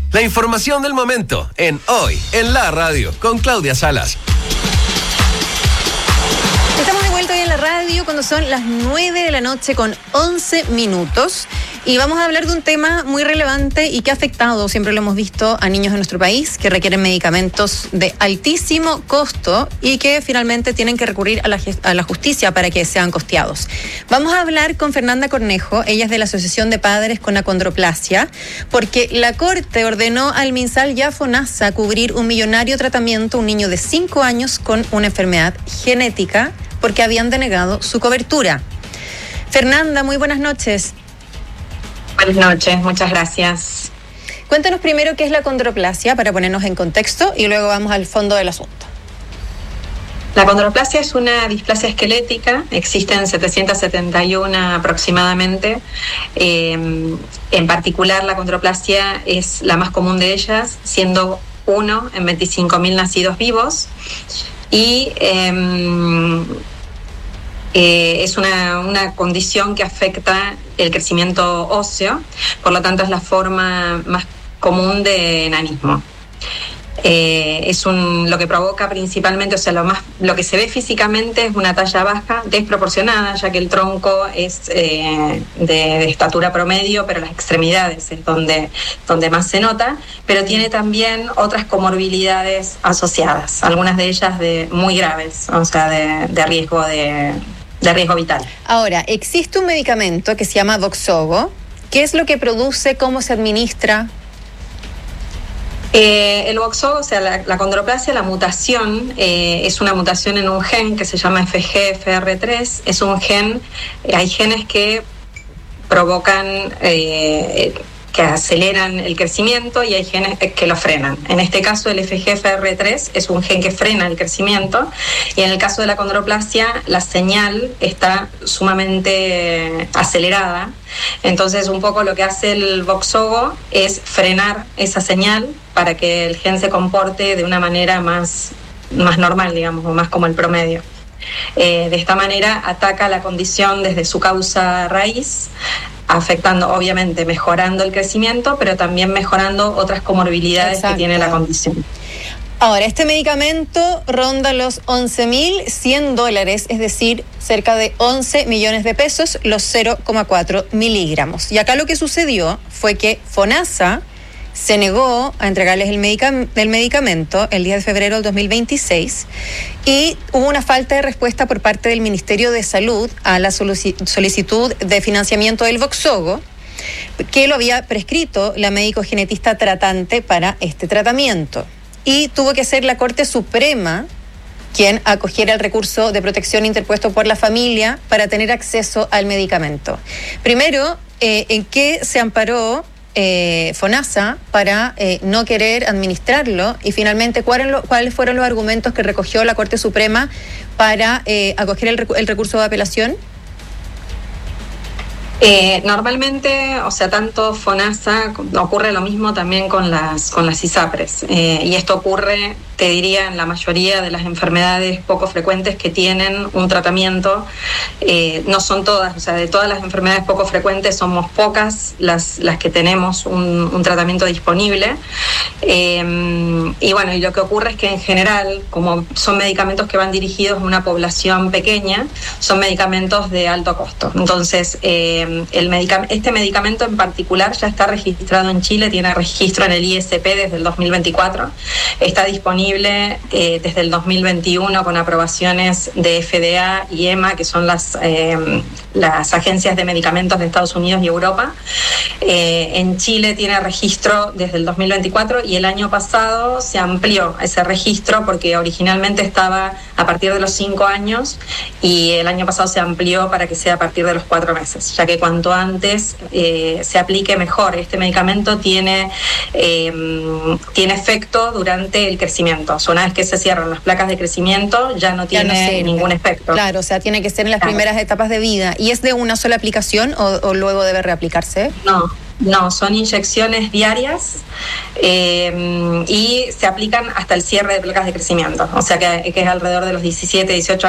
La información del momento en Hoy en la Radio con Claudia Salas. Estamos de vuelta hoy en la radio cuando son las 9 de la noche con 11 minutos y vamos a hablar de un tema muy relevante y que ha afectado, siempre lo hemos visto, a niños de nuestro país que requieren medicamentos de altísimo costo y que finalmente tienen que recurrir a la justicia para que sean costeados. Vamos a hablar con Fernanda Cornejo, ella es de la Asociación de Padres con Acondroplasia, porque la Corte ordenó al MinSal y a FONASA cubrir un millonario tratamiento a un niño de 5 años con una enfermedad genética porque habían denegado su cobertura. Fernanda, muy buenas noches. Buenas noches, muchas gracias. Cuéntanos primero qué es la acondroplasia para ponernos en contexto y luego vamos al fondo del asunto. La acondroplasia es una displasia esquelética, existen 771 aproximadamente. En particular, la acondroplasia es la más común de ellas, siendo 1 en 25.000 nacidos vivos. Y es una condición que afecta el crecimiento óseo, por lo tanto es la forma más común de enanismo. Lo que provoca principalmente, o sea, lo que se ve físicamente es una talla baja, desproporcionada, ya que el tronco es de estatura promedio, pero las extremidades es donde más se nota, pero tiene también otras comorbilidades asociadas, algunas de ellas muy graves, o sea, de riesgo vital. Ahora, existe un medicamento que se llama Voxzogo. ¿Qué es lo que produce? ¿Cómo se administra? El Voxzogo, o sea, la acondroplasia, la mutación, es una mutación en un gen que se llama FGFR3. Es un gen, hay genes que provocan, que aceleran el crecimiento y hay genes que lo frenan. En este caso, el FGFR3 es un gen que frena el crecimiento y en el caso de la acondroplasia, la señal está sumamente acelerada. Entonces, un poco lo que hace el Voxzogo es frenar esa señal para que el gen se comporte de una manera más normal, digamos, o más como el promedio. De esta manera ataca la condición desde su causa raíz, afectando, obviamente, mejorando el crecimiento, pero también mejorando otras comorbilidades. Exacto. Que tiene la condición. Ahora, este medicamento ronda los $11.100, es decir, cerca de 11 millones de pesos, los 0,4 miligramos. Y acá lo que sucedió fue que FONASA se negó a entregarles el medicamento el 10 de febrero del 2026 y hubo una falta de respuesta por parte del Ministerio de Salud a la solicitud de financiamiento del Voxzogo, que lo había prescrito la médico genetista tratante para este tratamiento. Y tuvo que ser la Corte Suprema quien acogiera el recurso de protección interpuesto por la familia para tener acceso al medicamento. Primero, ¿en qué se amparó FONASA para no querer administrarlo? Y finalmente, ¿cuáles fueron los argumentos que recogió la Corte Suprema para acoger el recurso de apelación? Normalmente, o sea, tanto FONASA, ocurre lo mismo también con las ISAPRES, y esto ocurre, te diría, en la mayoría de las enfermedades poco frecuentes que tienen un tratamiento. No son todas, o sea, de todas las enfermedades poco frecuentes somos pocas las que tenemos un tratamiento disponible, y bueno, y lo que ocurre es que en general, como son medicamentos que van dirigidos a una población pequeña, son medicamentos de alto costo. Entonces, este medicamento en particular ya está registrado en Chile, tiene registro en el ISP desde el 2024, está disponible desde el 2021 con aprobaciones de FDA y EMA, que son las agencias de medicamentos de Estados Unidos y Europa. En Chile tiene registro desde el 2024 y el año pasado se amplió ese registro porque originalmente estaba a partir de los 5 años y el año pasado se amplió para que sea a partir de los 4 meses, ya que cuanto antes se aplique mejor. Este medicamento tiene efecto durante el crecimiento. Una vez que se cierran las placas de crecimiento ya no tiene ningún efecto. Claro, o sea, tiene que ser en las primeras etapas de vida. ¿Y es de una sola aplicación o luego debe reaplicarse? No, son inyecciones diarias y se aplican hasta el cierre de placas de crecimiento, o sea que es alrededor de los 17, 18